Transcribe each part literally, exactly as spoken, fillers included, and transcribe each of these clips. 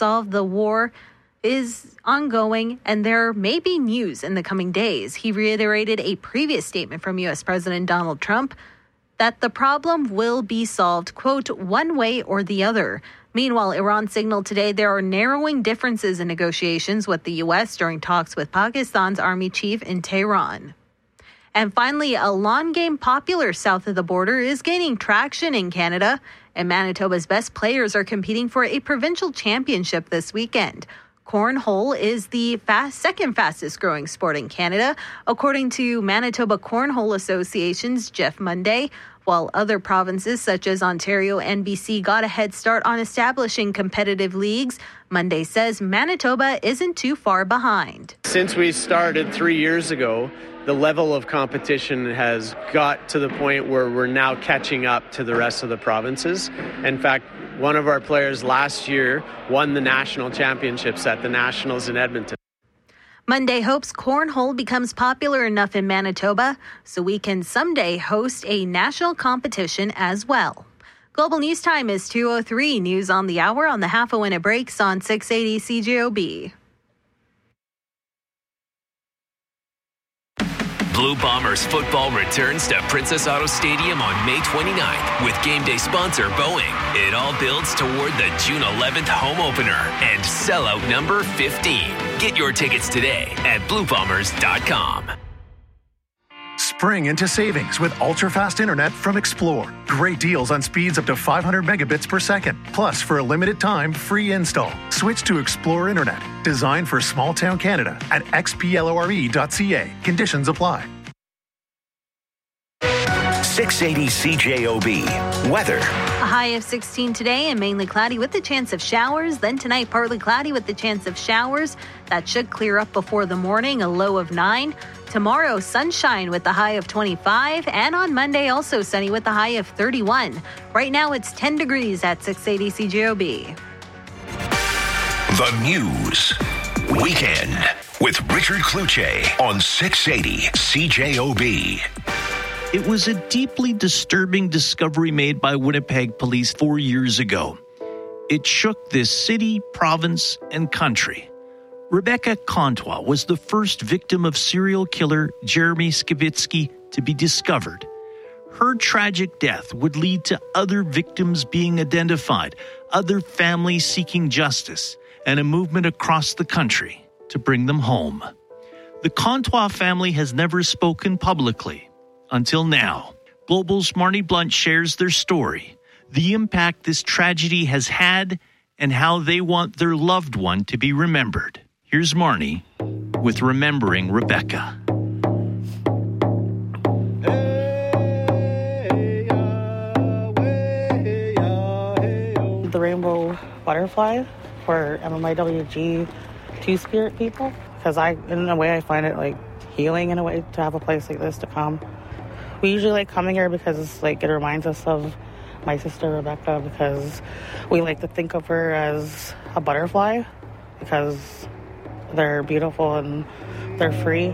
solved. The war is ongoing, and there may be news in the coming days. He reiterated a previous statement from U S President Donald Trump that the problem will be solved, quote, one way or the other. Meanwhile, Iran signaled today there are narrowing differences in negotiations with the U S during talks with Pakistan's army chief in Tehran. And finally, a lawn game popular south of the border is gaining traction in Canada, and Manitoba's best players are competing for a provincial championship this weekend. Cornhole is the fast, second fastest growing sport in Canada, according to Manitoba Cornhole Association's Jeff Monday, while other provinces such as Ontario and B C got a head start on establishing competitive leagues. Monday says Manitoba isn't too far behind. Since we started three years ago, the level of competition has got to the point where we're now catching up to the rest of the provinces. In fact, one of our players last year won the national championships at the Nationals in Edmonton. Monday hopes cornhole becomes popular enough in Manitoba so we can someday host a national competition as well. Global News Time is two oh three. News on the hour on the half a when it breaks on six eighty C J O B. Blue Bombers football returns to Princess Auto Stadium on May twenty-ninth with game day sponsor Boeing. It all builds toward the June eleventh home opener and sellout number fifteen. Get your tickets today at blue bombers dot com. Spring into savings with ultra-fast internet from Explore. Great deals on speeds up to five hundred megabits per second. Plus, for a limited time, free install. Switch to Explore Internet, designed for small-town Canada at x p l o r e dot c a. Conditions apply. six eighty C J O B. Weather. A high of sixteen today and mainly cloudy with the chance of showers. Then tonight, partly cloudy with the chance of showers. That should clear up before the morning, a low of nine. Tomorrow, sunshine with the high of twenty-five. And on Monday, also sunny with the high of thirty-one. Right now, it's ten degrees at six eighty C J O B. The News. Weekend with Richard Kluche on six eighty C J O B. It was a deeply disturbing discovery made by Winnipeg police four years ago. It shook this city, province, and country. Rebecca Contois was the first victim of serial killer Jeremy Skivitsky to be discovered. Her tragic death would lead to other victims being identified, other families seeking justice, and a movement across the country to bring them home. The Contois family has never spoken publicly. Until now. Global's Marnie Blunt shares their story, the impact this tragedy has had, and how they want their loved one to be remembered. Here's Marnie with Remembering Rebecca. The rainbow butterfly for M M I W G Two-Spirit people, because I, in a way, I find it like healing in a way to have a place like this to come. We usually like coming here because it's like it reminds us of my sister Rebecca, because we like to think of her as a butterfly because they're beautiful and they're free.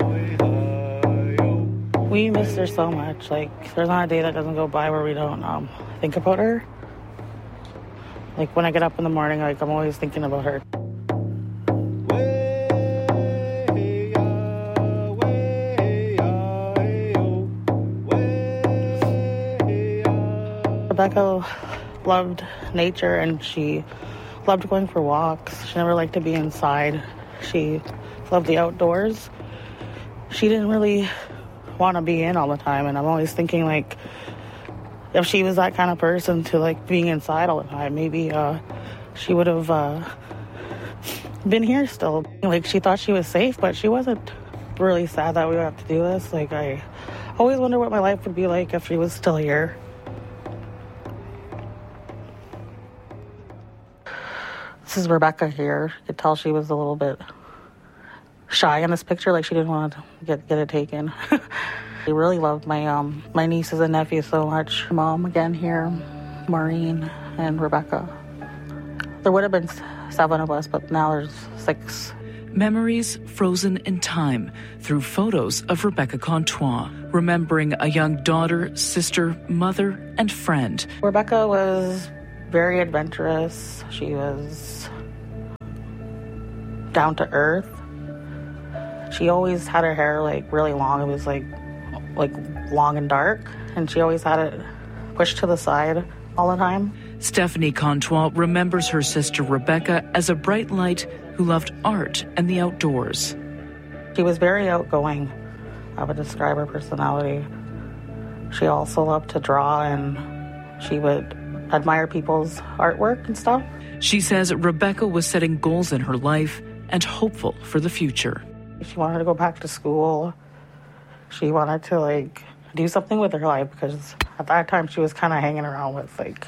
We miss her so much. Like, there's not a day that doesn't go by where we don't um, think about her. Like, when I get up in the morning, like I'm always thinking about her. Rebecca loved nature and she loved going for walks. She never liked to be inside. She loved the outdoors. She didn't really want to be in all the time, and I'm always thinking, like, if she was that kind of person to like being inside all the time, maybe uh, she would have uh, been here still. Like, she thought she was safe, but she wasn't. Really sad that we would have to do this. Like, I always wonder what my life would be like if she was still here. This is Rebecca here. You could tell she was a little bit shy in this picture, like she didn't want to get get it taken. I really loved my um my nieces and nephews so much. Mom again here, Maureen and Rebecca. There would have been seven of us, but now there's six. Memories frozen in time through photos of Rebecca Contois, remembering a young daughter, sister, mother, and friend. Rebecca was very adventurous. She was down to earth. She always had her hair like really long. It was like like long and dark, and she always had it pushed to the side all the time. Stephanie Contois remembers her sister Rebecca as a bright light who loved art and the outdoors. She was very outgoing. I would describe her personality. She also loved to draw, and she would admire people's artwork and stuff. She says Rebecca was setting goals in her life and hopeful for the future. She wanted to go back to school. She wanted to, like, do something with her life, because at that time she was kind of hanging around with, like,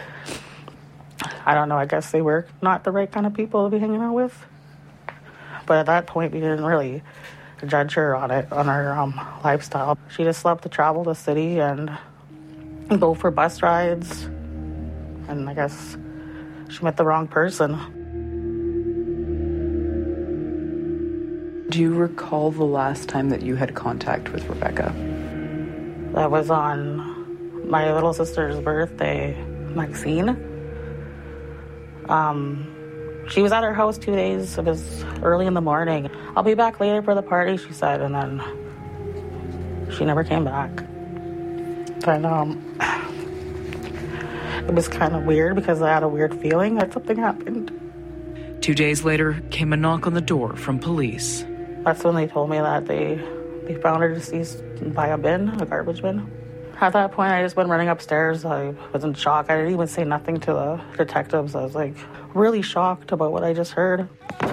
I don't know, I guess they were not the right kind of people to be hanging out with. But at that point, we didn't really judge her on it, on her um, lifestyle. She just loved to travel the city and go for bus rides. And I guess she met the wrong person. Do you recall the last time that you had contact with Rebecca? That was on my little sister's birthday, Maxine. Um, she was at her house two days. It was early in the morning. I'll be back later for the party, she said, and then she never came back. And um, it was kind of weird because I had a weird feeling that something happened. Two days later came a knock on the door from police. That's when they told me that they, they found her deceased by a bin, a garbage bin. At that point, I just went running upstairs. I was in shock. I didn't even say nothing to the detectives. I was, like, really shocked about what I just heard.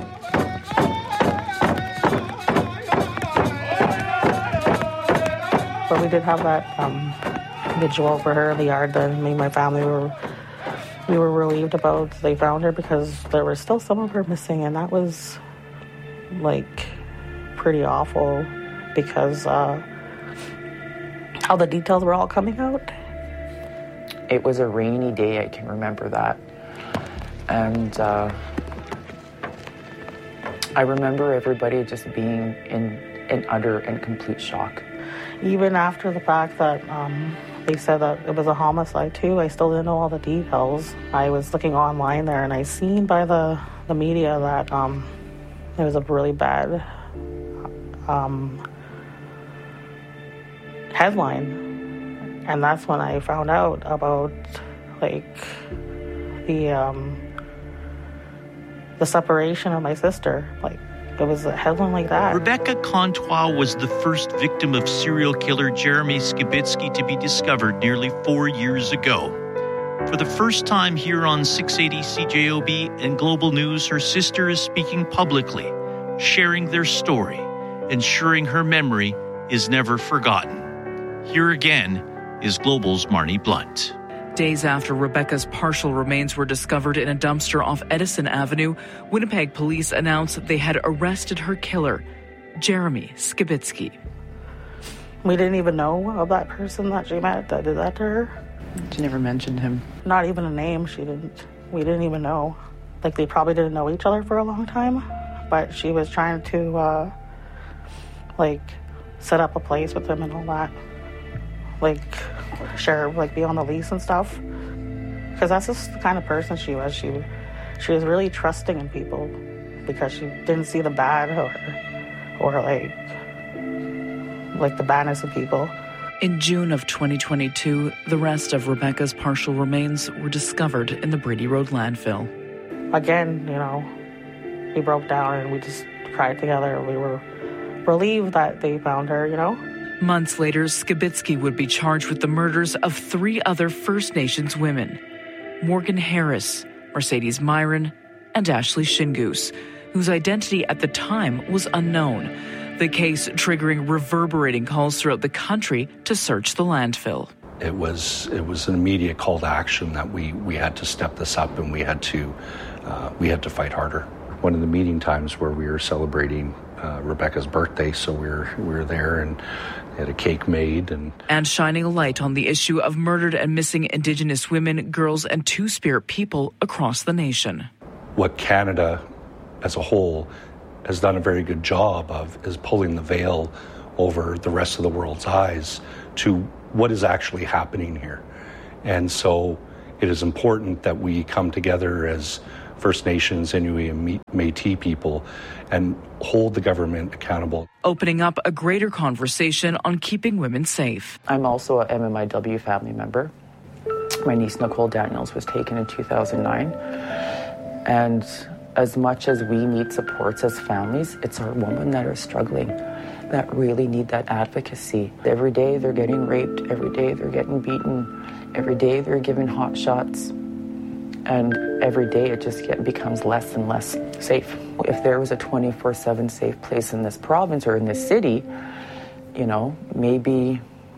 But we did have that um, vigil for her in the yard that me and my family were, we were relieved about. They found her because there was still some of her missing, and that was, like, pretty awful because uh, how the details were all coming out. It was a rainy day, I can remember that. And uh, I remember everybody just being in, in utter and complete shock. Even after the fact that um, they said that it was a homicide too, I still didn't know all the details. I was looking online there, and I seen by the, the media that um, it was a really bad um, headline. And that's when I found out about, like, the um, the separation of my sister. Like, it was a headline like that. Rebecca Contois was the first victim of serial killer Jeremy Skibitsky to be discovered nearly four years ago. For the first time here on six eighty C J O B and Global News, her sister is speaking publicly, sharing their story, ensuring her memory is never forgotten. Here again is Global's Marnie Blunt. Days after Rebecca's partial remains were discovered in a dumpster off Edison Avenue, Winnipeg police announced they had arrested her killer, Jeremy Skibitsky. We didn't even know of that person that she met that did that to her. She never mentioned him. Not even a name. She didn't. We didn't even know. Like, they probably didn't know each other for a long time, but she was trying to, uh, like, set up a place with him and all that. Like, share, like, be on the lease and stuff. Because that's just the kind of person she was. She she was really trusting in people because she didn't see the bad or, or like, like the badness of people. In June of twenty twenty-two, the rest of Rebecca's partial remains were discovered in the Brady Road landfill. Again, you know, we broke down and we just cried together. We were relieved that they found her, you know. Months later, Skibitsky would be charged with the murders of three other First Nations women, Morgan Harris, Mercedes Myron, and Ashley Shingoose, whose identity at the time was unknown. The case triggering reverberating calls throughout the country to search the landfill. It was it was an immediate call to action that we, we had to step this up and we had to uh, we had to fight harder. One of the meeting times where we were celebrating uh, Rebecca's birthday, so we were we were there and had a cake made and and shining a light on the issue of murdered and missing Indigenous women, girls, and Two-Spirit people across the nation. What Canada as a whole has done a very good job of is pulling the veil over the rest of the world's eyes to what is actually happening here. And so it is important that we come together as First Nations, Inuit, and Métis people and hold the government accountable. Opening up a greater conversation on keeping women safe. I'm also a M M I W family member. My niece Nicole Daniels was taken in two thousand nine. And as much as we need supports as families, it's our women that are struggling that really need that advocacy. Every day they're getting raped. Every day they're getting beaten. Every day they're given hot shots. And every day it just get, becomes less and less safe. If there was a twenty-four seven safe place in this province or in this city, you know, maybe,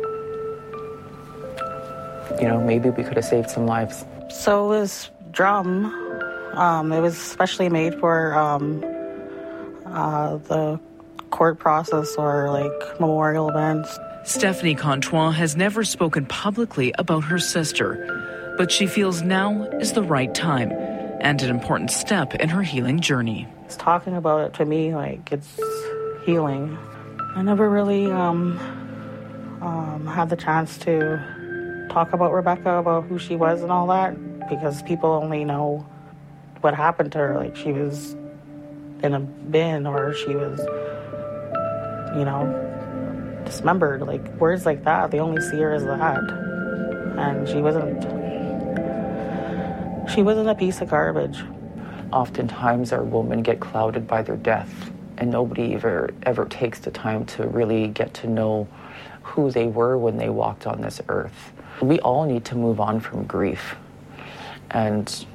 you know, maybe we could have saved some lives. So this drum, um, it was specially made for um, uh, the court process or like memorial events. Stephanie Contois has never spoken publicly about her sister, but she feels now is the right time and an important step in her healing journey. It's talking about it to me like it's healing. I never really um, um, had the chance to talk about Rebecca, about who she was and all that, because people only know what happened to her. Like she was in a bin or she was, you know, dismembered. Like words like that, they only see her as that. And she wasn't, she wasn't a piece of garbage. Oftentimes our women get clouded by their death, and nobody ever, ever takes the time to really get to know who they were when they walked on this earth. We all need to move on from grief. And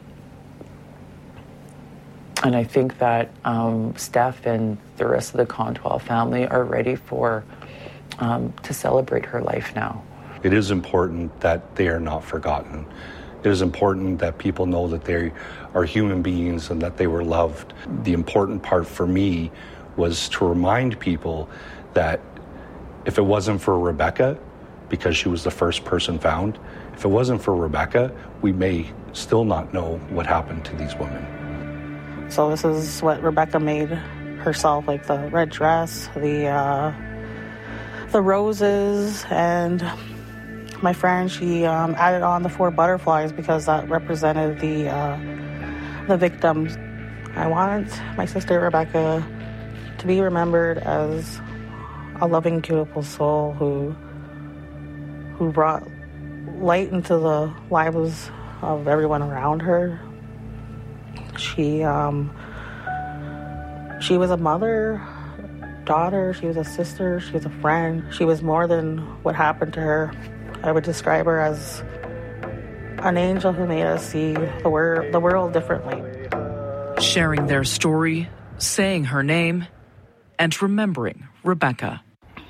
and I think that um, Steph and the rest of the Contois family are ready for um, to celebrate her life now. It is important that they are not forgotten. It is important that people know that they are human beings and that they were loved. The important part for me was to remind people that if it wasn't for Rebecca, because she was the first person found, if it wasn't for Rebecca, we may still not know what happened to these women. So this is what Rebecca made herself, like the red dress, the uh, the roses, and my friend, she um, added on the four butterflies because that represented the uh, the victims. I want my sister Rebecca to be remembered as a loving, beautiful soul who who brought light into the lives of everyone around her. She um, she was a mother, daughter, she was a sister, she was a friend. She was more than what happened to her. I would describe her as an angel who made us see the, wor- the world differently. Sharing their story, saying her name, and remembering Rebecca.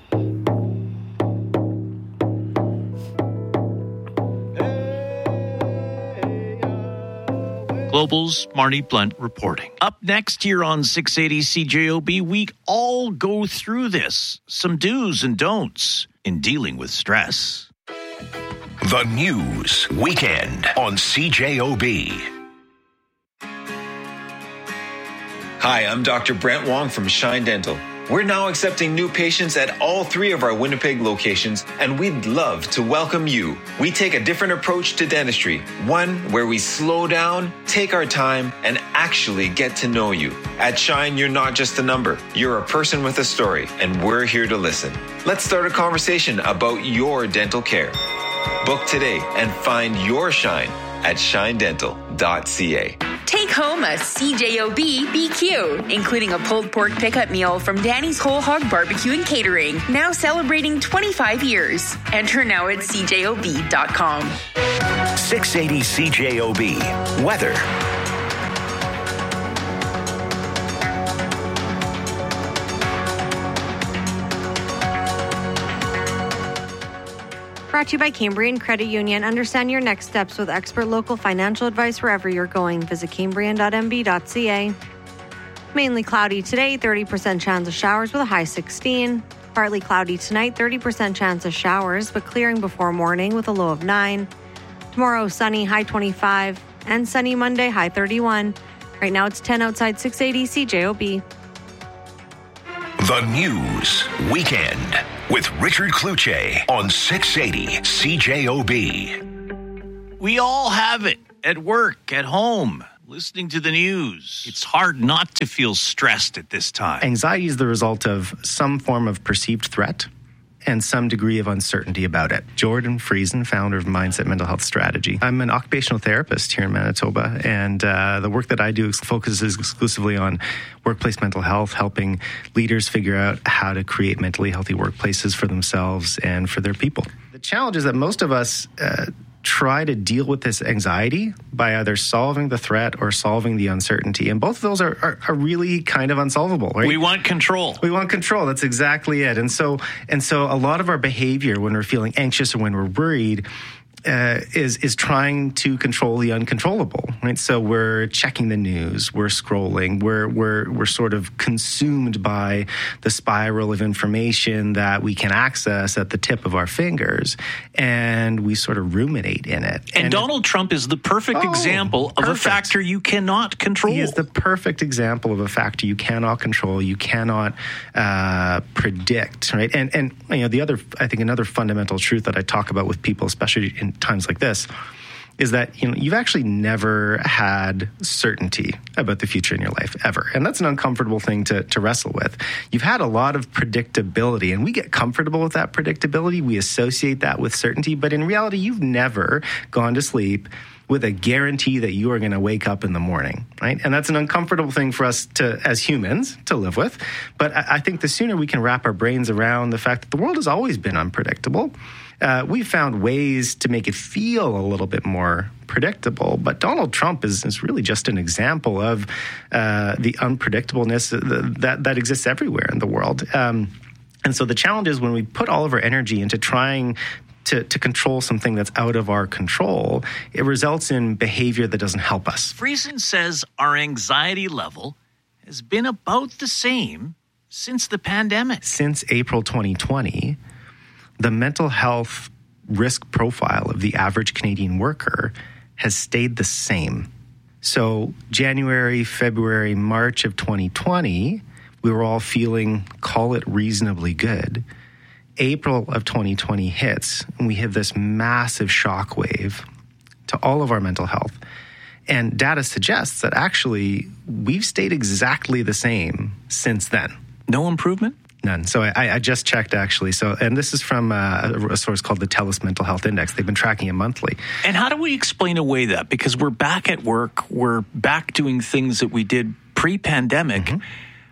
Global's Marnie Blunt reporting. Up next here on six eighty C J O B, we all go through this. Some do's and don'ts in dealing with stress. The News Weekend on C J O B. Hi, I'm Doctor Brent Wong from Shine Dental. We're now accepting new patients at all three of our Winnipeg locations, and we'd love to welcome you. We take a different approach to dentistry, one where we slow down, take our time, and actually get to know you. At Shine, you're not just a number. You're a person with a story, and we're here to listen. Let's start a conversation about your dental care. Book today and find your Shine at shine dental dot c a. Take home a C J O B B Q, including a pulled pork pickup meal from Danny's Whole Hog Barbecue and Catering, now celebrating twenty-five years. Enter now at c j o b dot com. six eighty C J O B. Weather. Brought to you by Cambrian Credit Union. Understand your next steps with expert local financial advice wherever you're going. Visit cambrian dot m b dot c a. Mainly cloudy today, thirty percent chance of showers with a high sixteen. Partly cloudy tonight, thirty percent chance of showers, but clearing before morning with a low of nine. Tomorrow, sunny, high twenty-five. And sunny Monday, high thirty-one. Right now, it's ten outside six eighty C J O B. The News Weekend with Richard Cloutier on six eighty C J O B. We all have it at work, at home. Listening to the news, it's hard not to feel stressed at this time. Anxiety is the result of some form of perceived threat and some degree of uncertainty about it. Jordan Friesen, founder of Mindset Mental Health Strategy. I'm an occupational therapist here in Manitoba, and uh, the work that I do focuses exclusively on workplace mental health, helping leaders figure out how to create mentally healthy workplaces for themselves and for their people. The challenge is that most of us uh, try to deal with this anxiety by either solving the threat or solving the uncertainty. And both of those are, are, are really kind of unsolvable, right? We want control. We want control. That's exactly it. And so, and so a lot of our behavior when we're feeling anxious or when we're worried Uh, is is trying to control the uncontrollable, right? So we're checking the news, we're scrolling, we're we're we're sort of consumed by the spiral of information that we can access at the tip of our fingers, and we sort of ruminate in it. And, and Donald it, Trump is the perfect oh, example of perfect. a factor you cannot control. He is the perfect example of a factor you cannot control, you cannot uh, predict, right? And and you know the other, I think another fundamental truth that I talk about with people, especially in times like this, is that you know you've actually never had certainty about the future in your life ever, and that's an uncomfortable thing to to wrestle with. You've had a lot of predictability, and we get comfortable with that predictability. We associate that with certainty, but in reality, you've never gone to sleep with a guarantee that you are going to wake up in the morning, right? And that's an uncomfortable thing for us to, as humans, to live with. But I, I think the sooner we can wrap our brains around the fact that the world has always been unpredictable, uh, we've found ways to make it feel a little bit more predictable. But Donald Trump is, is really just an example of uh, the unpredictableness that, that exists everywhere in the world. Um, and so the challenge is when we put all of our energy into trying To, to control something that's out of our control, it results in behavior that doesn't help us. Friesen says our anxiety level has been about the same since the pandemic. Since April twenty twenty, the mental health risk profile of the average Canadian worker has stayed the same. So January, February, March of twenty twenty, we were all feeling, call it reasonably good. April of twenty twenty hits, and we have this massive shockwave to all of our mental health. And data suggests that actually we've stayed exactly the same since then. No improvement? None. So I, I just checked, actually. So, and this is from uh, a source called the TELUS Mental Health Index. They've been tracking it monthly. And how do we explain away that? Because we're back at work, we're back doing things that we did pre-pandemic, mm-hmm.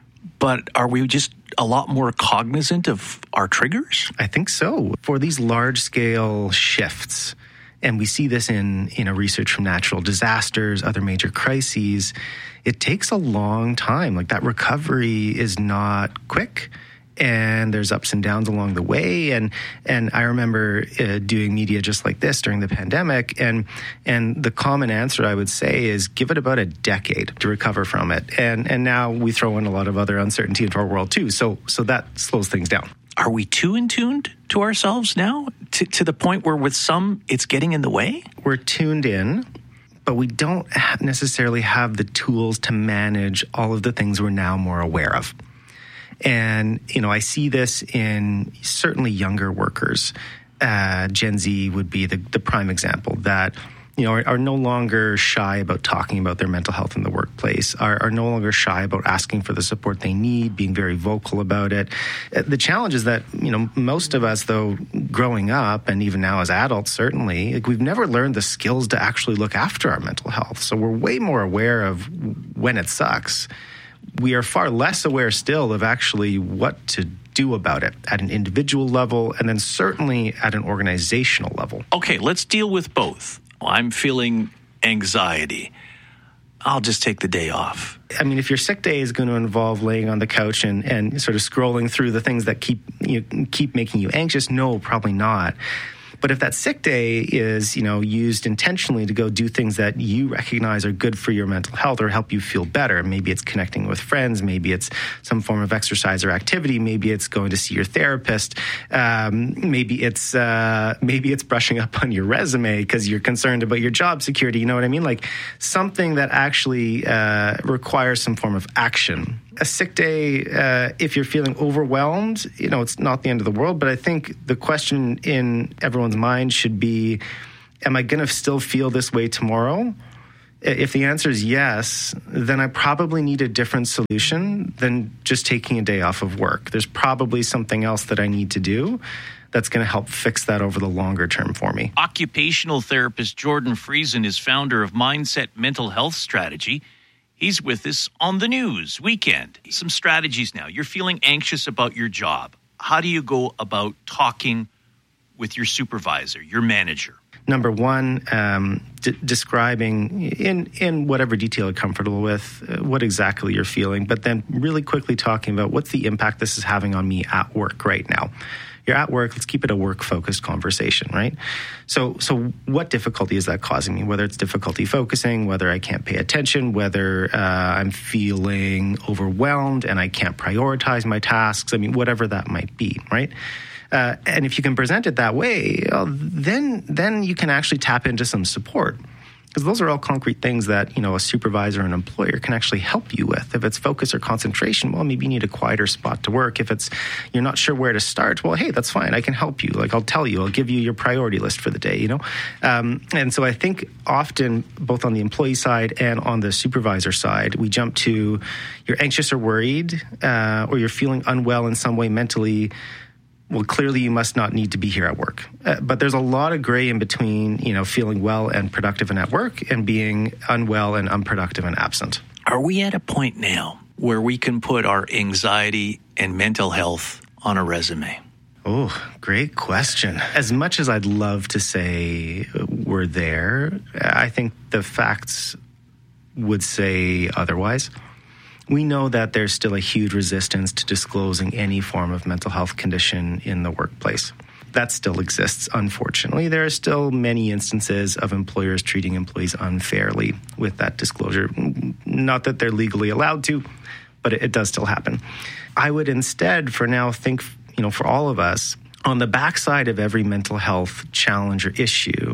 but are we just a lot more cognizant of our triggers? I think so. For these large-scale shifts, and we see this in, in a research from natural disasters, other major crises, it takes a long time. Like that recovery is not quick. And there's ups and downs along the way. And and I remember uh, doing media just like this during the pandemic. And and the common answer I would say is give it about a decade to recover from it. And and now we throw in a lot of other uncertainty into our world too. So so that slows things down. Are we too in tuned to ourselves now to, to the point where with some it's getting in the way? We're tuned in, but we don't necessarily have the tools to manage all of the things we're now more aware of. And, you know, I see this in certainly younger workers. Uh, Gen Z would be the, the prime example that, you know, are, are no longer shy about talking about their mental health in the workplace, are, are no longer shy about asking for the support they need, being very vocal about it. Uh, the challenge is that, you know, most of us, though, growing up, and even now as adults, certainly, like we've never learned the skills to actually look after our mental health. So we're way more aware of when it sucks. We are far less aware still of actually what to do about it at an individual level and then certainly at an organizational level. Okay, let's deal with both. I'm feeling anxiety. I'll just take the day off. I mean, if your sick day is going to involve laying on the couch and, and sort of scrolling through the things that keep you keep making you anxious, no, probably not. But if that sick day is, you know, used intentionally to go do things that you recognize are good for your mental health or help you feel better, maybe it's connecting with friends, maybe it's some form of exercise or activity, maybe it's going to see your therapist, um, maybe it's uh, maybe it's brushing up on your resume because you're concerned about your job security. You know what I mean? Like something that actually uh, requires some form of action. A sick day, uh, if you're feeling overwhelmed, you know, it's not the end of the world. But I think the question in everyone's mind should be, am I going to still feel this way tomorrow? If the answer is yes, then I probably need a different solution than just taking a day off of work. There's probably something else that I need to do that's going to help fix that over the longer term for me. Occupational therapist Jordan Friesen is founder of Mindset Mental Health Strategy. He's with us on the News Weekend. Some strategies now. You're feeling anxious about your job. How do you go about talking with your supervisor, your manager? Number one, um, d- describing in, in whatever detail you're comfortable with uh, what exactly you're feeling, but then really quickly talking about what's the impact this is having on me at work right now. You're at work, let's keep it a work-focused conversation, right? So so what difficulty is that causing me? Whether it's difficulty focusing, whether I can't pay attention, whether uh, I'm feeling overwhelmed and I can't prioritize my tasks, I mean, whatever that might be, right? Uh, and if you can present it that way, uh, then then you can actually tap into some support. Because those are all concrete things that, you know, a supervisor and employer can actually help you with. If it's focus or concentration, well, maybe you need a quieter spot to work. If it's you're not sure where to start, well, hey, that's fine. I can help you. Like, I'll tell you. I'll give you your priority list for the day, you know? Um, and so I think often, both on the employee side and on the supervisor side, we jump to you're anxious or worried, uh, or you're feeling unwell in some way mentally. Well, clearly you must not need to be here at work. Uh, but there's a lot of gray in between, you know, feeling well and productive and at work and being unwell and unproductive and absent. Are we at a point now where we can put our anxiety and mental health on a resume? Oh, great question. As much as I'd love to say we're there, I think the facts would say otherwise. We know that there's still a huge resistance to disclosing any form of mental health condition in the workplace. That still exists, unfortunately. There are still many instances of employers treating employees unfairly with that disclosure. Not that they're legally allowed to, but it, it does still happen. I would instead, for now, think, you know, for all of us, on the backside of every mental health challenge or issue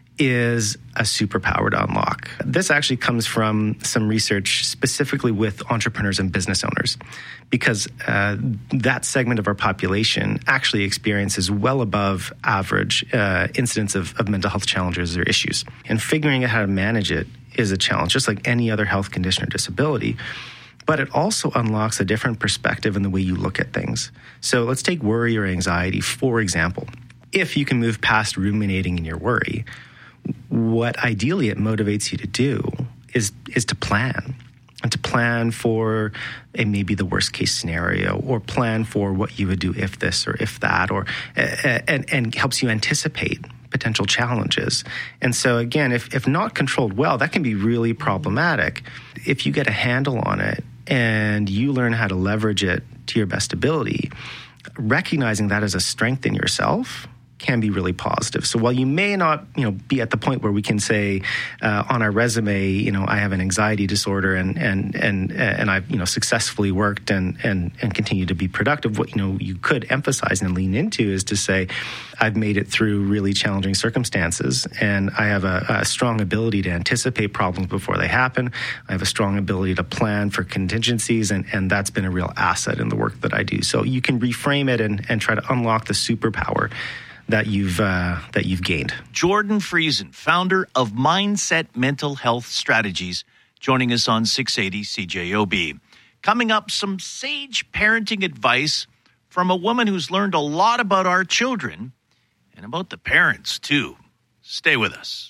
is a superpower to unlock. This actually comes from some research specifically with entrepreneurs and business owners, because uh, that segment of our population actually experiences well above average uh, incidence of, of mental health challenges or issues. And figuring out how to manage it is a challenge, just like any other health condition or disability. But it also unlocks a different perspective in the way you look at things. So let's take worry or anxiety, for example. If you can move past ruminating in your worry, what ideally it motivates you to do is is to plan, and to plan for a, maybe the worst case scenario, or plan for what you would do if this or if that, or uh, and, and helps you anticipate potential challenges. And so again, if, if not controlled well, that can be really problematic. If you get a handle on it and you learn how to leverage it to your best ability, recognizing that as a strength in yourself can be really positive. So while you may not, you know, be at the point where we can say uh, on our resume, you know, I have an anxiety disorder and and and and I've, you know, successfully worked and and and continue to be productive, what, you know, you could emphasize and lean into is to say, I've made it through really challenging circumstances, and I have a, a strong ability to anticipate problems before they happen. I have a strong ability to plan for contingencies, and and that's been a real asset in the work that I do. So you can reframe it and and try to unlock the superpower that you've uh, that you've gained. Jordan Friesen, founder of Mindset Mental Health Strategies, joining us on six eighty C J O B. Coming up, some sage parenting advice from a woman who's learned a lot about our children and about the parents, too. Stay with us.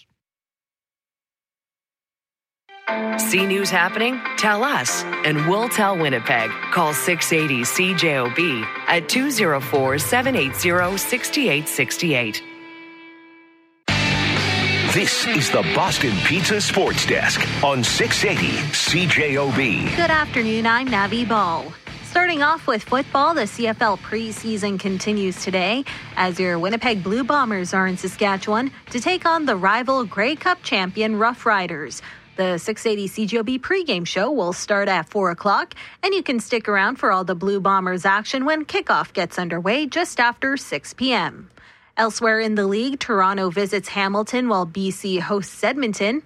See news happening? Tell us, and we'll tell Winnipeg. Call six eighty C J O B at two oh four, seven eight zero, six eight six eight. This is the Boston Pizza Sports Desk on six eighty C J O B. Good afternoon, I'm Navi Ball. Starting off with football, the C F L preseason continues today as your Winnipeg Blue Bombers are in Saskatchewan to take on the rival Grey Cup champion Rough Riders. The six eighty C J O B pregame show will start at four o'clock, and you can stick around for all the Blue Bombers action when kickoff gets underway just after six p.m. Elsewhere in the league, Toronto visits Hamilton while B C hosts Edmonton.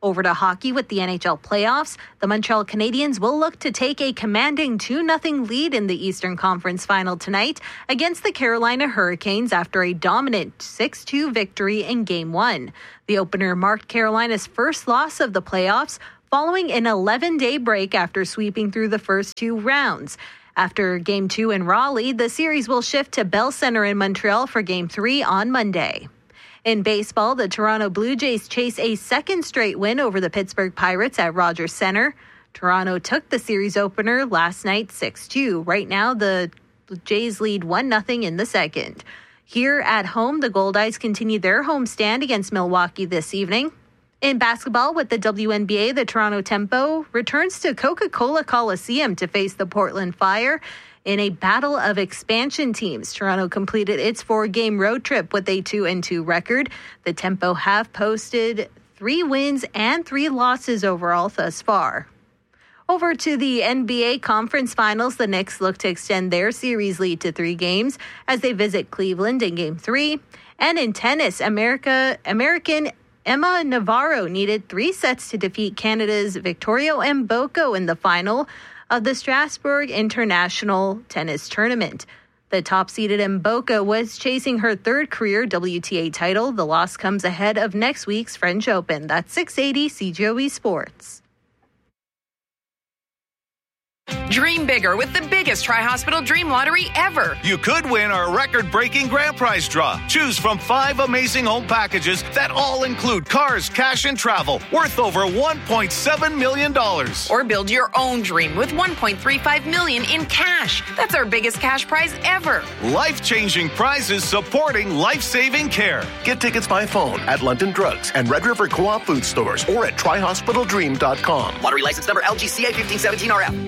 Over to hockey with the N H L playoffs, the Montreal Canadiens will look to take a commanding two nothing lead in the Eastern Conference Final tonight against the Carolina Hurricanes after a dominant six two victory in Game one. The opener marked Carolina's first loss of the playoffs following an eleven-day break after sweeping through the first two rounds. After Game two in Raleigh, the series will shift to Bell Center in Montreal for Game three on Monday. In baseball, the Toronto Blue Jays chase a second straight win over the Pittsburgh Pirates at Rogers Center. Toronto took the series opener last night six two. Right now, the Jays lead one nothing in the second. Here at home, the Goldeyes continue their homestand against Milwaukee this evening. In basketball with the W N B A, the Toronto Tempo returns to Coca-Cola Coliseum to face the Portland Fire. In a battle of expansion teams, Toronto completed its four-game road trip with a two and two record. The Tempo have posted three wins and three losses overall thus far. Over to the N B A Conference Finals, the Knicks look to extend their series lead to three games as they visit Cleveland in Game three. And in tennis, America, American Emma Navarro needed three sets to defeat Canada's Victoria Mboko in the final of the Strasbourg International Tennis Tournament. The top-seeded Mboko was chasing her third career W T A title. The loss comes ahead of next week's French Open. That's six eighty C J O B Sports. Dream bigger with the biggest Tri-Hospital Dream Lottery ever. You could win our record-breaking grand prize draw. Choose from five amazing home packages that all include cars, cash, and travel worth over one point seven million dollars. Or build your own dream with one point three five million dollars in cash. That's our biggest cash prize ever. Life-changing prizes supporting life-saving care. Get tickets by phone at London Drugs and Red River Co-op food stores or at tri hospital dream dot com. Lottery license number L G C A fifteen seventeen R F.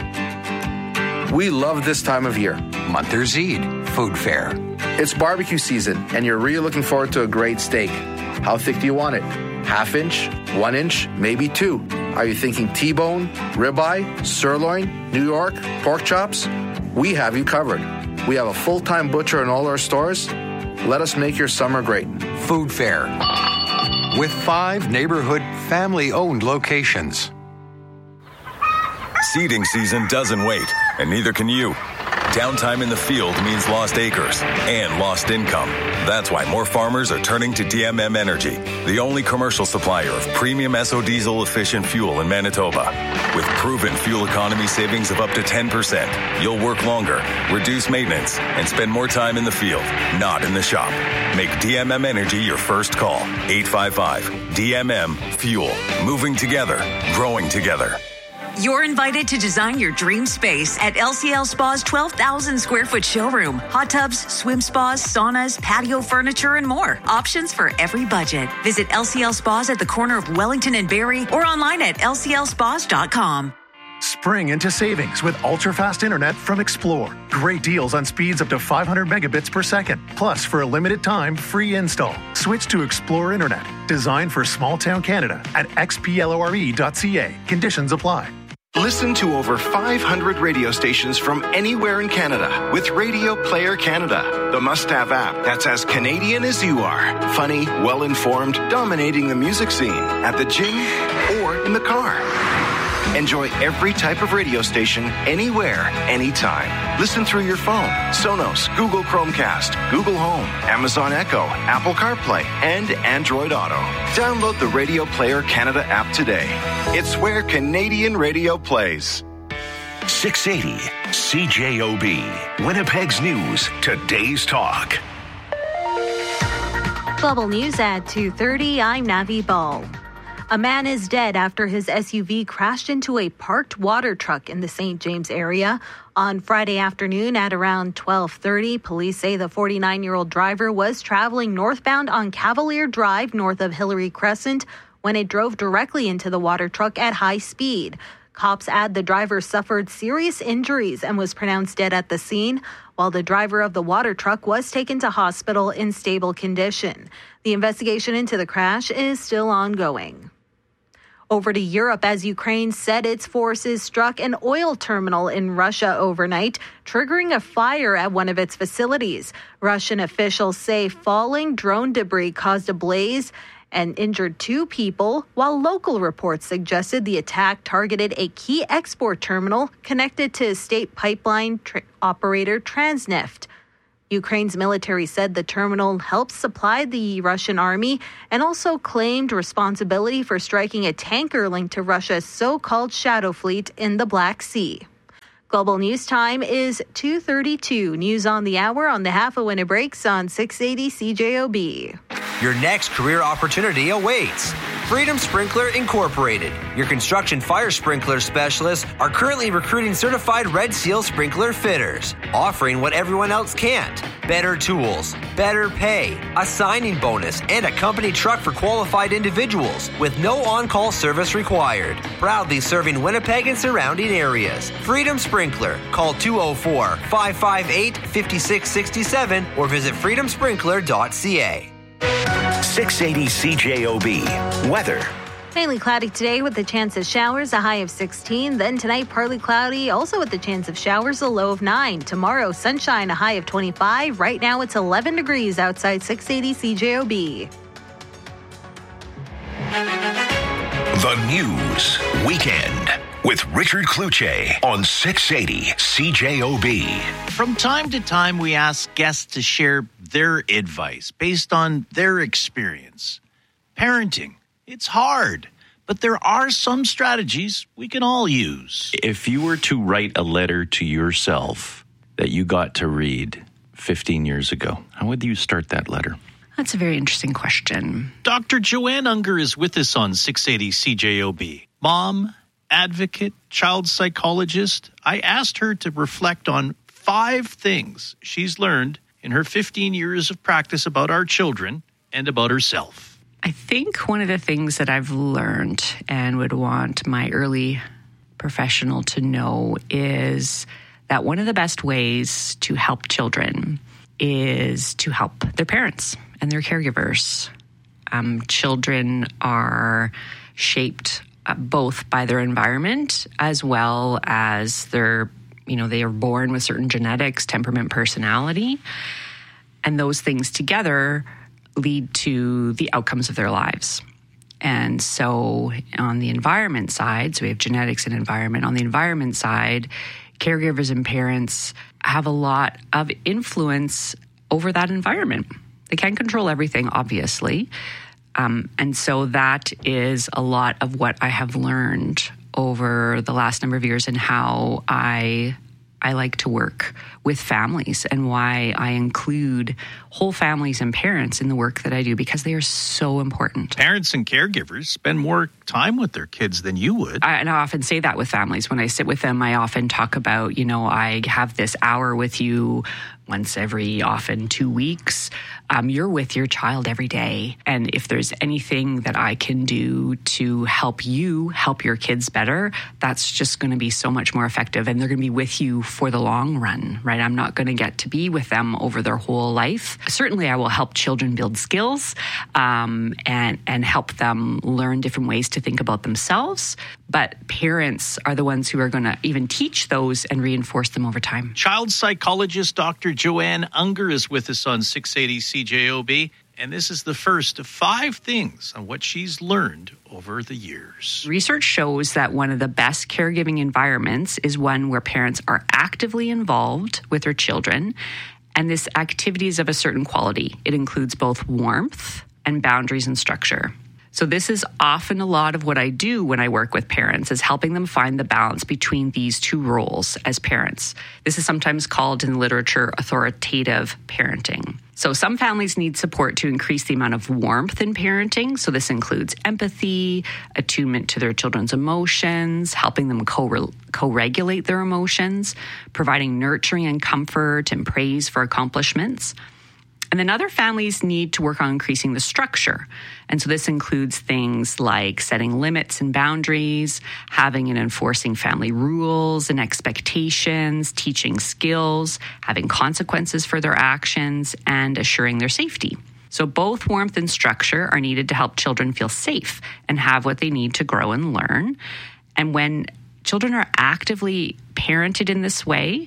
We love this time of year. Monthers Eid Food Fair. It's barbecue season, and you're really looking forward to a great steak. How thick do you want it? Half inch? One inch? Maybe two? Are you thinking T-bone, ribeye, sirloin, New York, pork chops? We have you covered. We have a full-time butcher in all our stores. Let us make your summer great. Food Fair. With five neighborhood family-owned locations. Seeding season doesn't wait, and neither can you. Downtime in the field means lost acres and lost income. That's why more farmers are turning to D M M Energy, the only commercial supplier of premium S O diesel efficient fuel in Manitoba. With proven fuel economy savings of up to ten percent, you'll work longer, reduce maintenance, and spend more time in the field, not in the shop. Make D M M Energy your first call. eight five five D M M Fuel. Moving together, growing together. You're invited to design your dream space at L C L Spa's twelve thousand square foot showroom. Hot tubs, swim spas, saunas, patio furniture, and more. Options for every budget. Visit L C L Spas at the corner of Wellington and Barrie or online at L C L spas dot com. Spring into savings with ultra-fast internet from Explore. Great deals on speeds up to five hundred megabits per second. Plus, for a limited time, free install. Switch to Explore Internet, designed for small-town Canada at x p lore dot c a. Conditions apply. Listen to over five hundred radio stations from anywhere in Canada with Radio Player Canada, the must-have app that's as Canadian as you are. Funny, well-informed, dominating the music scene at the gym or in the car. Enjoy every type of radio station, anywhere, anytime. Listen through your phone, Sonos, Google Chromecast, Google Home, Amazon Echo, Apple CarPlay, and Android Auto. Download the Radio Player Canada app today. It's where Canadian radio plays. six eighty C J O B, Winnipeg's News, today's talk. Global News at two thirty, I'm Navi Ball. A man is dead after his S U V crashed into a parked water truck in the Saint James area. On Friday afternoon at around twelve thirty, police say the forty-nine-year-old driver was traveling northbound on Cavalier Drive north of Hillary Crescent when it drove directly into the water truck at high speed. Cops add the driver suffered serious injuries and was pronounced dead at the scene, while the driver of the water truck was taken to hospital in stable condition. The investigation into the crash is still ongoing. Over to Europe as Ukraine said its forces struck an oil terminal in Russia overnight, triggering a fire at one of its facilities. Russian officials say falling drone debris caused a blaze and injured two people, while local reports suggested the attack targeted a key export terminal connected to state pipeline tra- operator Transneft. Ukraine's military said the terminal helped supply the Russian army and also claimed responsibility for striking a tanker linked to Russia's so-called shadow fleet in the Black Sea. Global News Time is two thirty-two. News on the hour on the half of when it breaks on six eighty C J O B. Your next career opportunity awaits. Freedom Sprinkler Incorporated, your construction fire sprinkler specialists, are currently recruiting certified Red Seal sprinkler fitters, offering what everyone else can't. Better tools, better pay, a signing bonus, and a company truck for qualified individuals with no on-call service required. Proudly serving Winnipeg and surrounding areas. Freedom Sprinkler. Call two oh four, five five eight, five six six seven or visit freedom sprinkler dot c a. six eighty C J O B. Weather. Mainly cloudy today with the chance of showers, a high of sixteen. Then tonight, partly cloudy, also with the chance of showers, a low of nine. Tomorrow, sunshine, a high of twenty-five. Right now, it's eleven degrees outside six eighty C J O B. The News Weekend with Richard Cloutier on six eighty C J O B. From time to time, we ask guests to share their advice based on their experience. Parenting, it's hard, but there are some strategies we can all use. If you were to write a letter to yourself that you got to read fifteen years ago, how would you start that letter? That's a very interesting question. Doctor Joanne Unger is with us on six eighty C J O B. Mom, advocate, child psychologist. I asked her to reflect on five things she's learned in her fifteen years of practice about our children and about herself. I think one of the things that I've learned and would want my early professional to know is that one of the best ways to help children is to help their parents and their caregivers. Um, children are shaped uh, both by their environment as well as their, you know, they are born with certain genetics, temperament, personality, and those things together lead to the outcomes of their lives. And so on the environment side, so we have genetics and environment. On the environment side, caregivers and parents have a lot of influence over that environment. They can't control everything, obviously. Um, and so that is a lot of what I have learned over the last number of years and how I I like to work with families and why I include whole families and parents in the work that I do, because they are so important. Parents and caregivers spend more time with their kids than you would. I, and I often say that with families. When I sit with them, I often talk about, you know, I have this hour with you once every often two weeks. Um, you're with your child every day. And if there's anything that I can do to help you help your kids better, that's just going to be so much more effective. And they're going to be with you for the long run, right? I'm not going to get to be with them over their whole life. Certainly, I will help children build skills um, and, and help them learn different ways to think about themselves. But parents are the ones who are going to even teach those and reinforce them over time. Child psychologist Doctor Joanne Unger is with us on six eighty C J O B, and this is the first of five things on what she's learned over the years. Research shows that one of the best caregiving environments is one where parents are actively involved with their children, and this activity is of a certain quality. It includes both warmth and boundaries and structure. So this is often a lot of what I do when I work with parents, is helping them find the balance between these two roles as parents. This is sometimes called in the literature authoritative parenting. So some families need support to increase the amount of warmth in parenting. So this includes empathy, attunement to their children's emotions, helping them co- co-regulate their emotions, providing nurturing and comfort and praise for accomplishments. And then other families need to work on increasing the structure. And so this includes things like setting limits and boundaries, having and enforcing family rules and expectations, teaching skills, having consequences for their actions, and assuring their safety. So both warmth and structure are needed to help children feel safe and have what they need to grow and learn. And when children are actively parented in this way,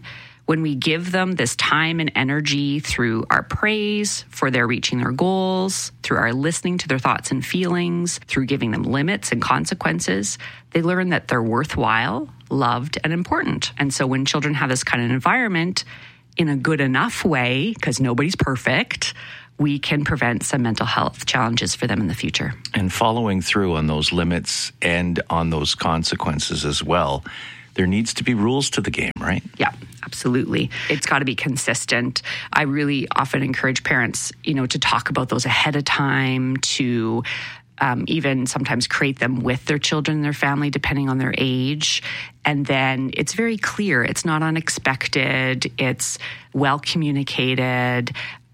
When we give them this time and energy through our praise for their reaching their goals, through our listening to their thoughts and feelings, through giving them limits and consequences, they learn that they're worthwhile, loved, and important. And so when children have this kind of environment in a good enough way, because nobody's perfect, we can prevent some mental health challenges for them in the future. And following through on those limits and on those consequences as well, there needs to be rules to the game, right? Yeah, absolutely. It's got to be consistent. I really often encourage parents, you know, to talk about those ahead of time, to um, even sometimes create them with their children and their family, depending on their age. And then it's very clear. It's not unexpected. It's well communicated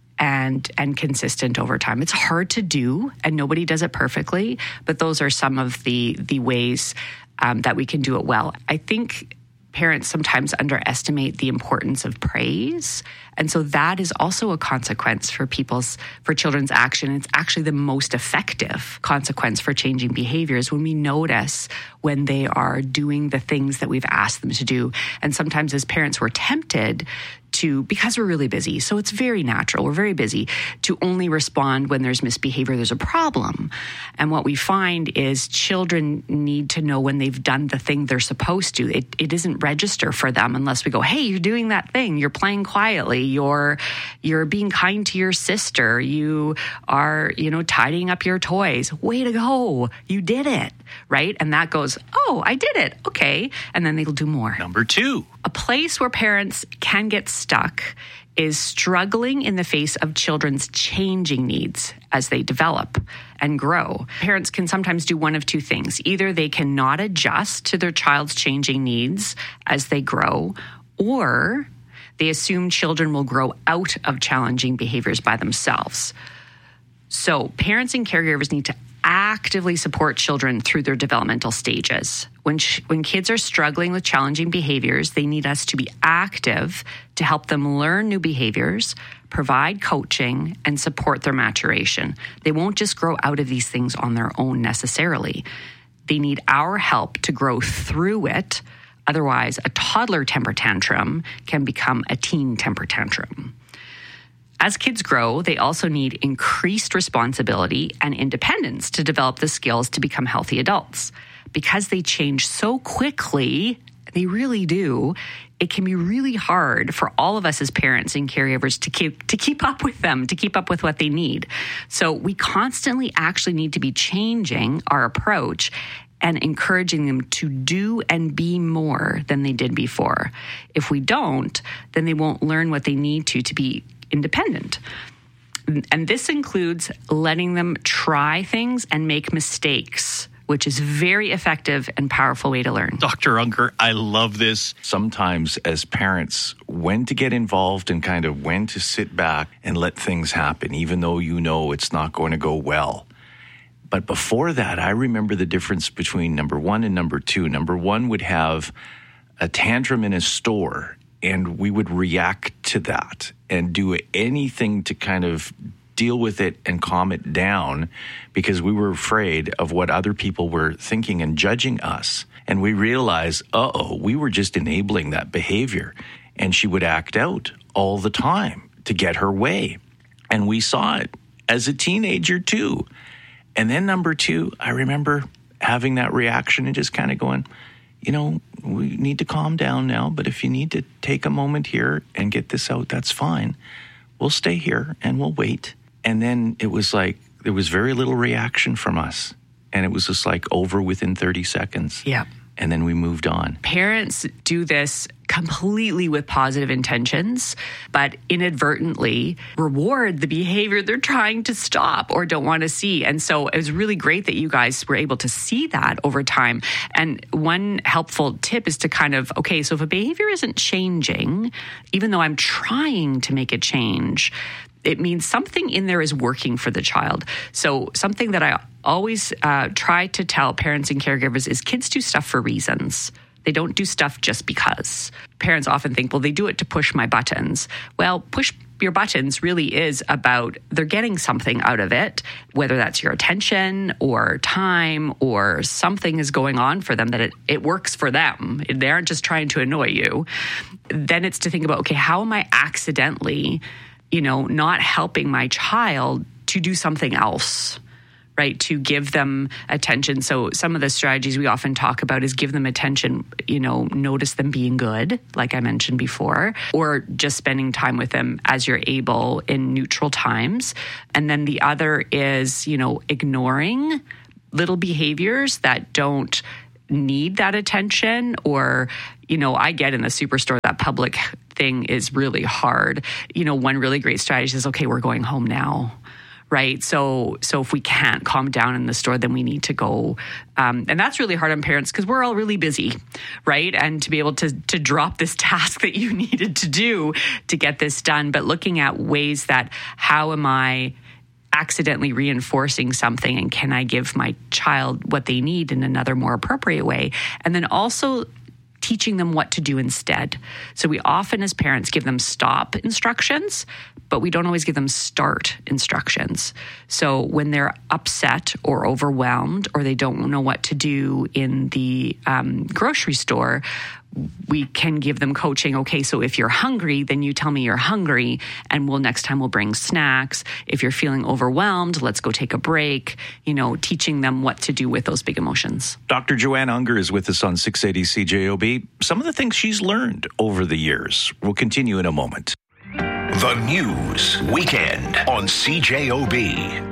and and consistent over time. It's hard to do, and nobody does it perfectly, but those are some of the the ways Um, that we can do it well. I think parents sometimes underestimate the importance of praise. And so that is also a consequence for people's, for children's action. It's actually the most effective consequence for changing behaviors when we notice when they are doing the things that we've asked them to do. And sometimes as parents, we're tempted to, because we're really busy, so it's very natural, we're very busy, to only respond when there's misbehavior, there's a problem. And what we find is children need to know when they've done the thing they're supposed to. It, it doesn't register for them unless we go, hey, you're doing that thing, you're playing quietly, you're you're being kind to your sister, you are, you know, tidying up your toys. Way to go, you did it, right? And that goes, oh, I did it, okay. And then they'll do more. Number two. A place where parents can get stuck is struggling in the face of children's changing needs as they develop and grow. Parents can sometimes do one of two things. Either they cannot adjust to their child's changing needs as they grow, or they assume children will grow out of challenging behaviors by themselves. So parents and caregivers need to actively support children through their developmental stages. When sh- when kids are struggling with challenging behaviors, they need us to be active to help them learn new behaviors, provide coaching, and support their maturation. They won't just grow out of these things on their own necessarily. They need our help to grow through it. Otherwise, a toddler temper tantrum can become a teen temper tantrum. As kids grow, they also need increased responsibility and independence to develop the skills to become healthy adults. Because they change so quickly, they really do, it can be really hard for all of us as parents and caregivers to keep to keep up with them, to keep up with what they need. So we constantly actually need to be changing our approach and encouraging them to do and be more than they did before. If we don't, then they won't learn what they need to to be independent. And this includes letting them try things and make mistakes, which is a very effective and powerful way to learn. Doctor Unger, I love this. Sometimes as parents, when to get involved and kind of when to sit back and let things happen, even though you know it's not going to go well. But before that, I remember the difference between number one and number two. Number one would have a tantrum in a store, and we would react to that and do anything to kind of deal with it and calm it down because we were afraid of what other people were thinking and judging us. And we realized, uh-oh, we were just enabling that behavior. And she would act out all the time to get her way. And we saw it as a teenager too. And then number two, I remember having that reaction and just kind of going, you know, we need to calm down now, but if you need to take a moment here and get this out, that's fine. We'll stay here and we'll wait. And then it was like, there was very little reaction from us. And it was just like over within thirty seconds. Yeah. And then we moved on. Parents do this completely with positive intentions, but inadvertently reward the behavior they're trying to stop or don't want to see. And so it was really great that you guys were able to see that over time. And one helpful tip is to kind of, okay, so if a behavior isn't changing, even though I'm trying to make it change, it means something in there is working for the child. So something that I always uh, try to tell parents and caregivers is kids do stuff for reasons. They don't do stuff just because. Parents often think, well, they do it to push my buttons. Well, push your buttons really is about they're getting something out of it, whether that's your attention or time or something is going on for them that it, it works for them. They aren't just trying to annoy you. Then it's to think about, okay, how am I accidentally, you know, not helping my child to do something else? Right, to give them attention. So some of the strategies we often talk about is give them attention, you know, notice them being good, like I mentioned before, or just spending time with them as you're able in neutral times. And then the other is, you know, ignoring little behaviors that don't need that attention. Or, you know, I get in the superstore, that public thing is really hard. You know, one really great strategy is, okay, we're going home now. Right. So so if we can't calm down in the store, then we need to go. Um, and that's really hard on parents because we're all really busy. Right. And to be able to to drop this task that you needed to do to get this done. But looking at ways that how am I accidentally reinforcing something, and can I give my child what they need in another more appropriate way? And then also teaching them what to do instead. So we often as parents give them stop instructions, but we don't always give them start instructions. So when they're upset or overwhelmed or they don't know what to do in the um, grocery store, we can give them coaching. Okay, so if you're hungry, then you tell me you're hungry, and we'll next time we'll bring snacks. If you're feeling overwhelmed, let's go take a break. You know, teaching them what to do with those big emotions. Doctor Joanne Unger is with us on six eighty C J O B. Some of the things she's learned over the years. We'll continue in a moment. The News Weekend on C J O B.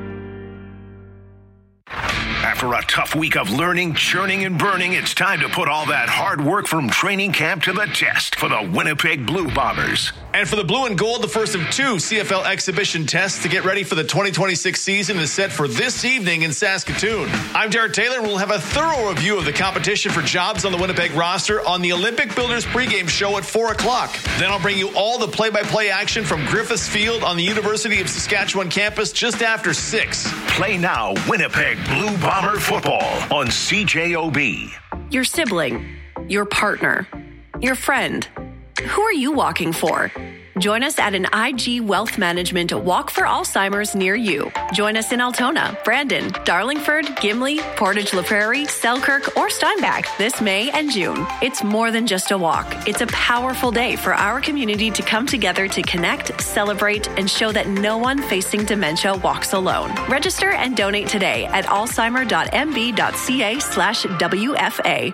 After a tough week of learning, churning, and burning, it's time to put all that hard work from training camp to the test for the Winnipeg Blue Bombers. And for the Blue and Gold, the first of two C F L exhibition tests to get ready for the twenty twenty-six season is set for this evening in Saskatoon. I'm Jared Taylor, and we'll have a thorough review of the competition for jobs on the Winnipeg roster on the Olympic Builders pregame show at four o'clock. Then I'll bring you all the play-by-play action from Griffiths Field on the University of Saskatchewan campus just after six. Play now, Winnipeg Blue Bomber football on C J O B. Your sibling, your partner, your friend. Who are you walking for? Join us at an I G Wealth Management Walk for Alzheimer's near you. Join us in Altona, Brandon, Darlingford, Gimli, Portage La Prairie, Selkirk, or Steinbach this May and June. It's more than just a walk. It's a powerful day for our community to come together to connect, celebrate, and show that no one facing dementia walks alone. Register and donate today at alzheimer.mb.ca slash WFA.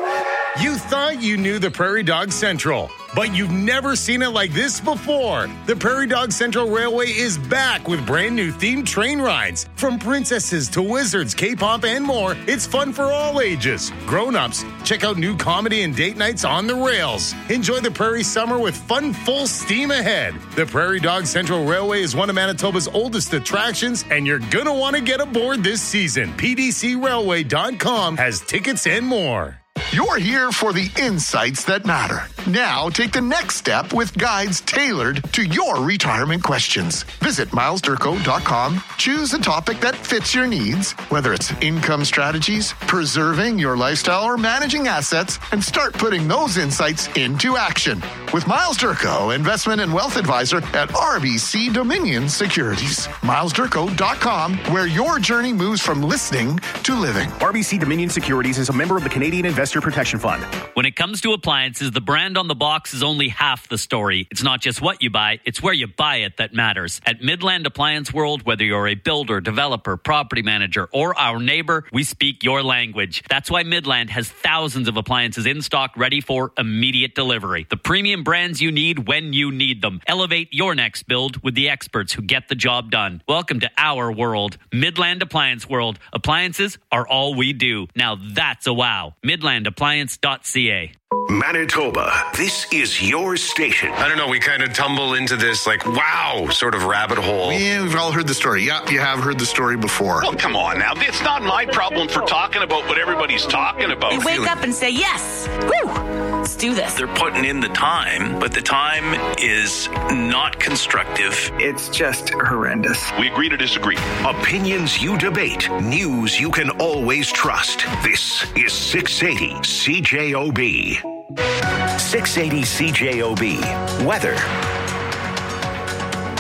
You thought you knew the Prairie Dog Central, but you've never seen it like this before. The Prairie Dog Central Railway is back with brand new themed train rides. From princesses to wizards, K-pop, and more, it's fun for all ages. Grown-ups, check out new comedy and date nights on the rails. Enjoy the Prairie summer with fun full steam ahead. The Prairie Dog Central Railway is one of Manitoba's oldest attractions, and you're going to want to get aboard this season. P D C railway dot com has tickets and more. You're here for the insights that matter. Now take the next step with guides tailored to your retirement questions. Visit miles durko dot com, choose a topic that fits your needs, whether it's income strategies, preserving your lifestyle, or managing assets, and start putting those insights into action. With Miles Durko, investment and wealth advisor at R B C Dominion Securities. miles durko dot com, where your journey moves from listening to living. R B C Dominion Securities is a member of the Canadian Investor Protection Fund. When it comes to appliances, the brand on the box is only half the story. It's not just what you buy, it's where you buy it that matters. At Midland Appliance World, whether you're a builder, developer, property manager, or our neighbor, we speak your language. That's why Midland has thousands of appliances in stock ready for immediate delivery. The premium brands you need when you need them. Elevate your next build with the experts who get the job done. Welcome to our world, Midland Appliance World. Appliances are all we do. Now that's a wow. midland appliance dot c a. Manitoba, this is your station. I don't know, we kind of tumble into this, like, wow, sort of rabbit hole. Yeah, we've all heard the story. Yeah, you have heard the story before. Well, come on now. It's not my problem for talking about what everybody's talking about. You wake up and say, yes, woo, let's do this. They're putting in the time, but the time is not constructive. It's just horrendous. We agree to disagree. Opinions you debate, news you can always trust. This is six eighty C J O B. six eighty C J O B. Weather.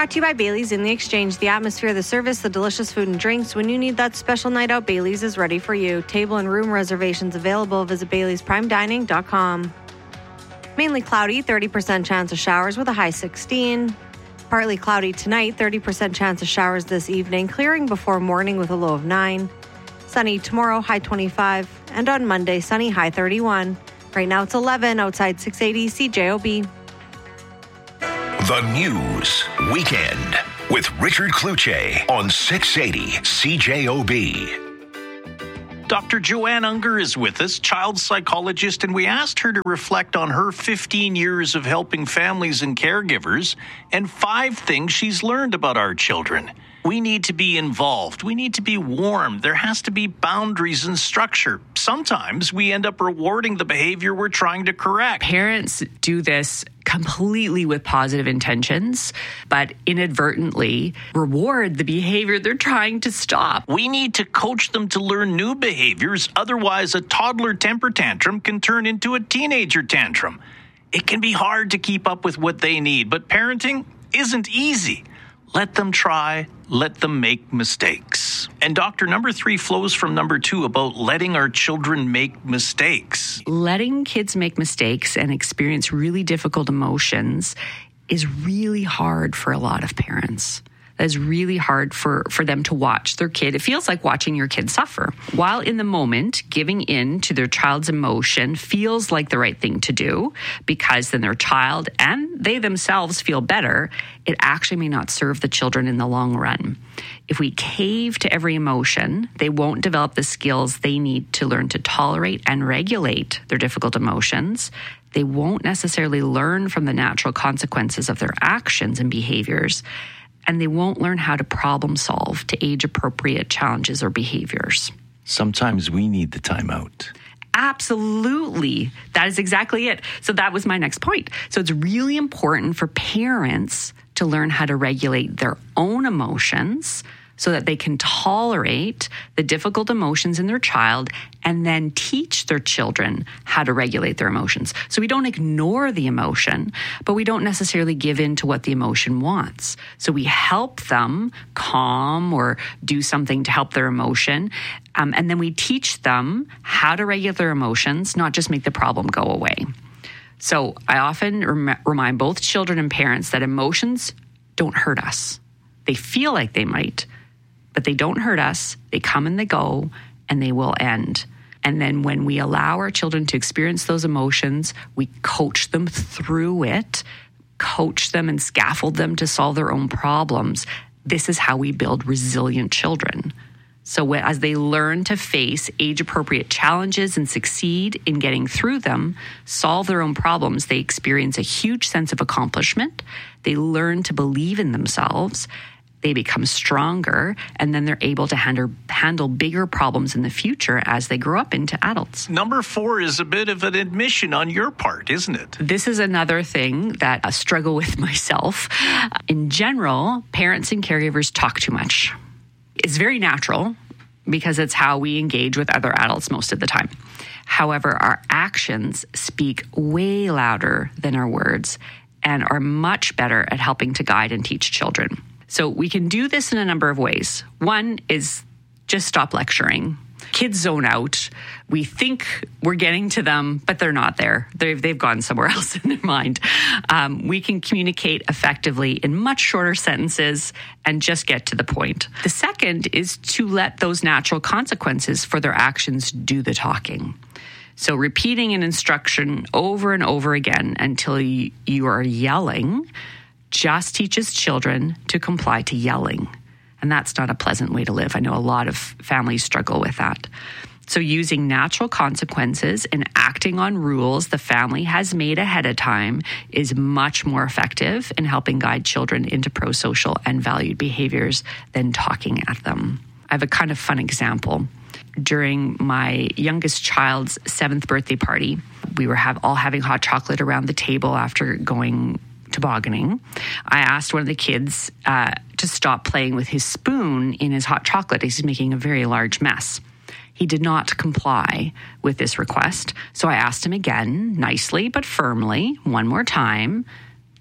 Brought to you by Bailey's in the Exchange. The atmosphere, the service, the delicious food and drinks. When you need that special night out, Bailey's is ready for you. Table and room reservations available. Visit baileys prime dining dot com. Mainly cloudy, thirty percent chance of showers with a high sixteen. Partly cloudy tonight, thirty percent chance of showers this evening. Clearing before morning with a low of nine. Sunny tomorrow, high twenty-five. And on Monday, sunny, high thirty-one. Right now it's eleven outside six eighty C J O B. The News Weekend with Richard Kluche on six eighty C J O B. Doctor Joanne Unger is with us, child psychologist, and we asked her to reflect on her fifteen years of helping families and caregivers and five things she's learned about our children. We need to be involved. We need to be warm. There has to be boundaries and structure. Sometimes we end up rewarding the behavior we're trying to correct. Parents do this completely with positive intentions, but inadvertently reward the behavior they're trying to stop. We need to coach them to learn new behaviors. Otherwise, a toddler temper tantrum can turn into a teenager tantrum. It can be hard to keep up with what they need, but parenting isn't easy. Let them try, let them make mistakes. And doctor, number three flows from number two about letting our children make mistakes. Letting kids make mistakes and experience really difficult emotions is really hard for a lot of parents. That is really hard for, for them to watch their kid. It feels like watching your kid suffer. While in the moment, giving in to their child's emotion feels like the right thing to do because then their child and they themselves feel better, it actually may not serve the children in the long run. If we cave to every emotion, they won't develop the skills they need to learn to tolerate and regulate their difficult emotions. They won't necessarily learn from the natural consequences of their actions and behaviors. And they won't learn how to problem solve to age-appropriate challenges or behaviors. Sometimes we need the timeout. Absolutely. That is exactly it. So that was my next point. So it's really important for parents to learn how to regulate their own emotions so that they can tolerate the difficult emotions in their child and then teach their children how to regulate their emotions. So we don't ignore the emotion, but we don't necessarily give in to what the emotion wants. So we help them calm or do something to help their emotion. Um, and then we teach them how to regulate their emotions, not just make the problem go away. So I often rem- remind both children and parents that emotions don't hurt us. They feel like they might, but they don't hurt us. They come and they go, and they will end. And then when we allow our children to experience those emotions, we coach them through it, coach them and scaffold them to solve their own problems. This is how we build resilient children. So as they learn to face age-appropriate challenges and succeed in getting through them, solve their own problems, they experience a huge sense of accomplishment. They learn to believe in themselves. They become stronger, and then they're able to handle, handle bigger problems in the future as they grow up into adults. Number four is a bit of an admission on your part, isn't it? This is another thing that I struggle with myself. In general, parents and caregivers talk too much. It's very natural because it's how we engage with other adults most of the time. However, our actions speak way louder than our words and are much better at helping to guide and teach children. So we can do this in a number of ways. One is just stop lecturing. Kids zone out. We think we're getting to them, but they're not there. They've, they've gone somewhere else in their mind. Um, we can communicate effectively in much shorter sentences and just get to the point. The second is to let those natural consequences for their actions do the talking. So repeating an instruction over and over again until you, you are yelling just teaches children to comply to yelling. And that's not a pleasant way to live. I know a lot of families struggle with that. So using natural consequences and acting on rules the family has made ahead of time is much more effective in helping guide children into pro-social and valued behaviors than talking at them. I have a kind of fun example. During my youngest child's seventh birthday party, we were have, all having hot chocolate around the table after going tobogganing. I asked one of the kids uh, to stop playing with his spoon in his hot chocolate. He's making a very large mess. He did not comply with this request. So I asked him again, nicely but firmly, one more time,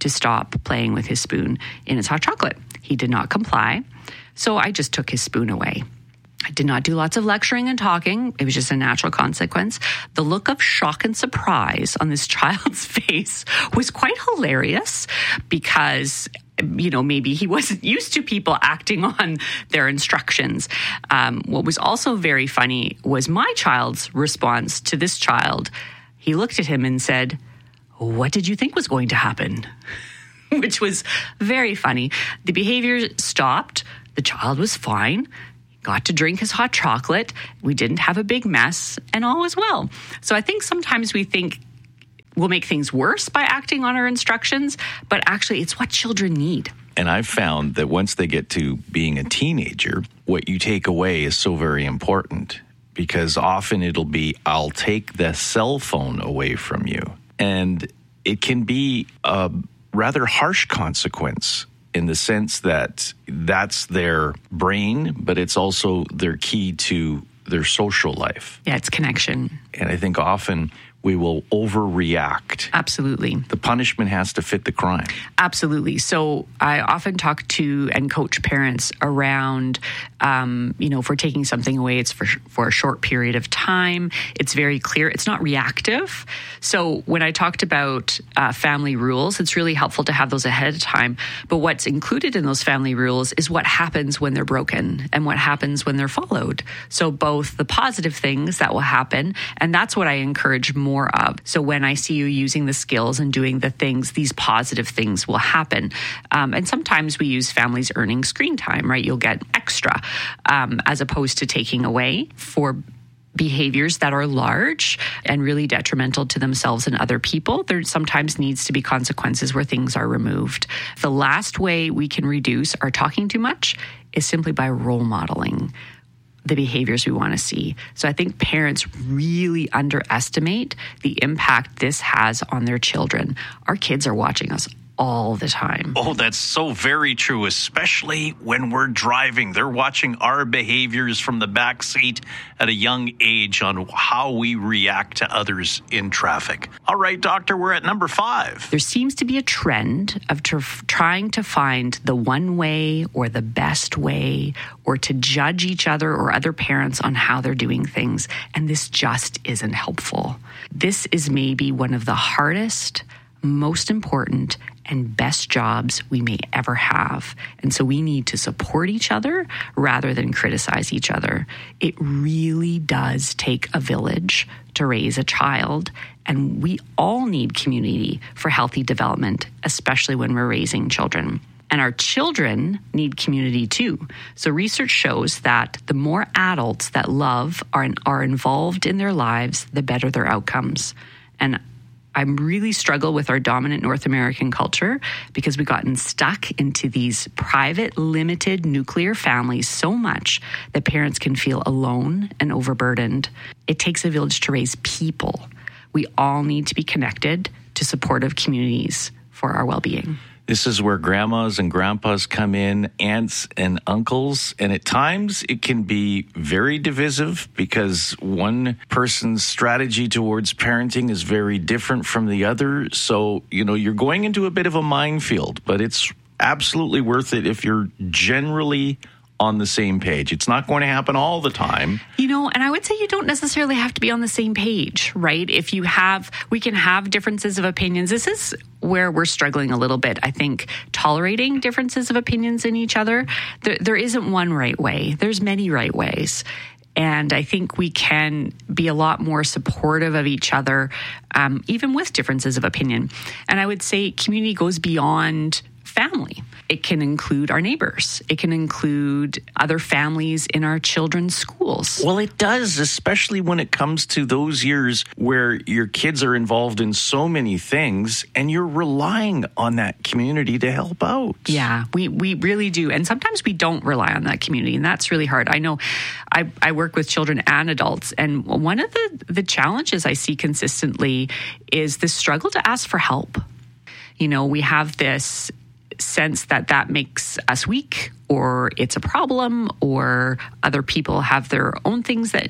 to stop playing with his spoon in his hot chocolate. He did not comply, so I just took his spoon away. I did not do lots of lecturing and talking. It was just a natural consequence. The look of shock and surprise on this child's face was quite hilarious because, you know, maybe he wasn't used to people acting on their instructions. Um, what was also very funny was my child's response to this child. He looked at him and said, "What did you think was going to happen?" Which was very funny. The behavior stopped. The child was fine. Got to drink his hot chocolate. We didn't have a big mess, and all was well. So I think sometimes we think we'll make things worse by acting on our instructions, but actually it's what children need. And I've found that once they get to being a teenager, what you take away is so very important, because often it'll be, I'll take the cell phone away from you. And it can be a rather harsh consequence, in the sense that that's their brain, but it's also their key to their social life. Yeah, it's connection. And I think often we will overreact. Absolutely. The punishment has to fit the crime. Absolutely. So I often talk to and coach parents around, um, you know, if we're taking something away, it's for, for a short period of time. It's very clear. It's not reactive. So when I talked about uh, family rules, it's really helpful to have those ahead of time. But what's included in those family rules is what happens when they're broken and what happens when they're followed. So both the positive things that will happen, and that's what I encourage more more of. So when I see you using the skills and doing the things, these positive things will happen. Um, and sometimes we use families earning screen time, right? You'll get extra um, as opposed to taking away for behaviors that are large and really detrimental to themselves and other people. There sometimes needs to be consequences where things are removed. The last way we can reduce our talking too much is simply by role modeling the behaviors we want to see. So I think parents really underestimate the impact this has on their children. Our kids are watching us all the time. Oh, that's so very true, especially when we're driving. They're watching our behaviors from the back seat at a young age on how we react to others in traffic. All right, doctor, we're at number five. There seems to be a trend of tr- trying to find the one way or the best way, or to judge each other or other parents on how they're doing things. And this just isn't helpful. This is maybe one of the hardest, most important, and best jobs we may ever have. And so we need to support each other rather than criticize each other. It really does take a village to raise a child, and we all need community for healthy development, especially when we're raising children. And our children need community too. So research shows that the more adults that love are, are involved in their lives, the better their outcomes. And I really struggle with our dominant North American culture because we've gotten stuck into these private, limited nuclear families so much that parents can feel alone and overburdened. It takes a village to raise people. We all need to be connected to supportive communities for our well-being. This is where grandmas and grandpas come in, aunts and uncles, and at times it can be very divisive because one person's strategy towards parenting is very different from the other. So, you know, you're going into a bit of a minefield, but it's absolutely worth it if you're generally on the same page. It's not going to happen all the time. You know, and I would say you don't necessarily have to be on the same page, right? If you have, we can have differences of opinions. This is where we're struggling a little bit. I think tolerating differences of opinions in each other. There, there isn't one right way. There's many right ways. And I think we can be a lot more supportive of each other, um, even with differences of opinion. And I would say community goes beyond family. It can include our neighbors. It can include other families in our children's schools. Well, it does, especially when it comes to those years where your kids are involved in so many things and you're relying on that community to help out. Yeah, we, we really do. And sometimes we don't rely on that community, and that's really hard. I know I, I work with children and adults, and one of the, the challenges I see consistently is the struggle to ask for help. You know, we have this sense that that makes us weak, or it's a problem, or other people have their own things that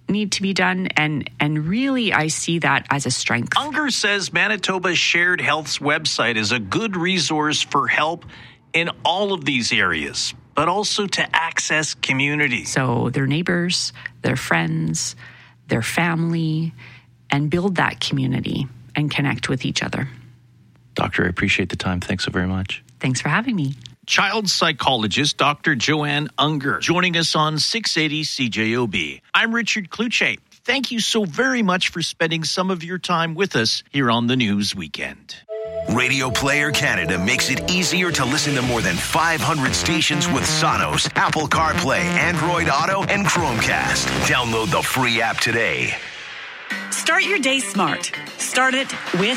need to be done. And, and really, I see that as a strength. Unger says Manitoba Shared Health's website is a good resource for help in all of these areas, but also to access community. So their neighbors, their friends, their family, and build that community and connect with each other. Doctor, I appreciate the time. Thanks so very much. Thanks for having me. Child psychologist Doctor Joanne Unger joining us on six eighty C J O B. I'm Richard Kluche. Thank you so very much for spending some of your time with us here on the News Weekend. Radio Player Canada makes it easier to listen to more than five hundred stations with Sonos, Apple CarPlay, Android Auto, and Chromecast. Download the free app today. Start your day smart. Start it with